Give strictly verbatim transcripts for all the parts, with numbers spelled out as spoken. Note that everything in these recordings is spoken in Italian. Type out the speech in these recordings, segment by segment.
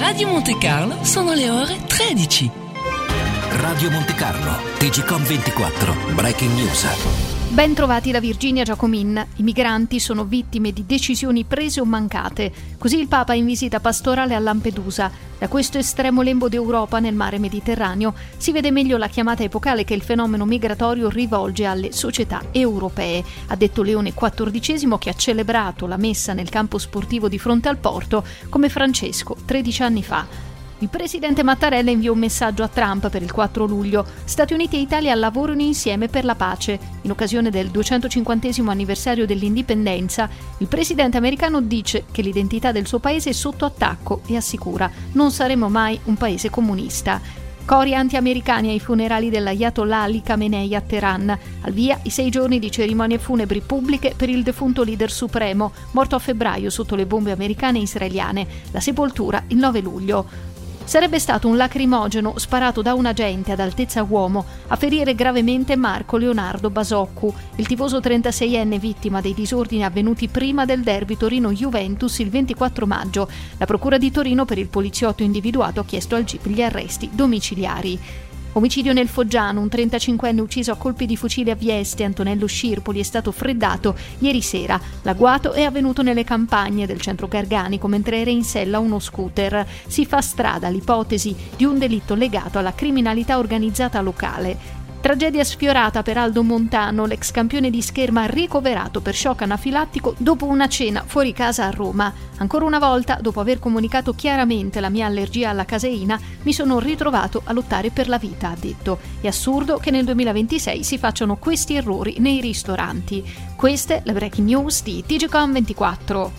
Radio Monte Carlo sono le ore tredici. Radio Monte Carlo, T G Com ventiquattro, Breaking News. Ben trovati da Virginia Giacomin. I migranti sono vittime di decisioni prese o mancate. Così il Papa in visita pastorale a Lampedusa. Da questo estremo lembo d'Europa nel mare Mediterraneo si vede meglio la chiamata epocale che il fenomeno migratorio rivolge alle società europee, ha detto Leone quattordicesimo, che ha celebrato la messa nel campo sportivo di fronte al porto come Francesco tredici anni fa. Il presidente Mattarella inviò un messaggio a Trump per il quattro luglio. Stati Uniti e Italia lavorano insieme per la pace. In occasione del duecentocinquantesimo anniversario dell'indipendenza, il presidente americano dice che l'identità del suo paese è sotto attacco e assicura: non saremo mai un paese comunista. Cori anti-americani ai funerali dell'Ayatollah Ali Khamenei a Teheran. Al via i sei giorni di cerimonie funebri pubbliche per il defunto leader supremo, morto a febbraio sotto le bombe americane e israeliane. La sepoltura il nove luglio. Sarebbe stato un lacrimogeno sparato da un agente ad altezza uomo a ferire gravemente Marco Leonardo Basoccu, il tifoso trentaseienne vittima dei disordini avvenuti prima del derby Torino-Juventus il ventiquattro maggio. La procura di Torino per il poliziotto individuato ha chiesto al G I P gli arresti domiciliari. Omicidio nel Foggiano, un trentacinquenne ucciso a colpi di fucile a Vieste, Antonello Scirpoli, è stato freddato ieri sera. L'agguato è avvenuto nelle campagne del centro garganico mentre era in sella uno scooter. Si fa strada l'ipotesi di un delitto legato alla criminalità organizzata locale. Tragedia sfiorata per Aldo Montano, l'ex campione di scherma ricoverato per shock anafilattico dopo una cena fuori casa a Roma. Ancora una volta, dopo aver comunicato chiaramente la mia allergia alla caseina, mi sono ritrovato a lottare per la vita, ha detto. È assurdo che nel duemilaventisei si facciano questi errori nei ristoranti. Queste le breaking news di T G Com ventiquattro.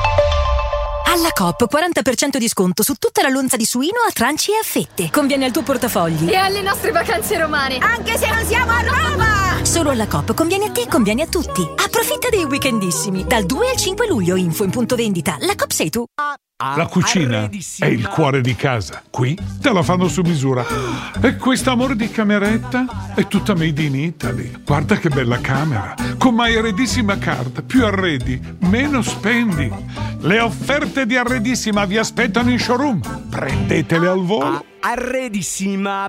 Alla Coop quaranta per cento di sconto su tutta la lonza di suino a tranci e a fette. Conviene al tuo portafogli e alle nostre vacanze romane, anche se non siamo a Roma! Solo alla Coop conviene a te e conviene a tutti. Approfitta dei weekendissimi. Dal due al cinque luglio, info in punto vendita. La Coop sei tu. La cucina è il cuore di casa. Qui te la fanno su misura. E quest'amore di cameretta è tutta made in Italy. Guarda che bella camera. Con My Arredissima Card. Più arredi, meno spendi. Le offerte di Arredissima vi aspettano in showroom. Prendetele al volo. Arredissima.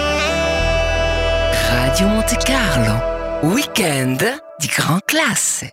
Radio Monte Carlo, weekend di gran classe.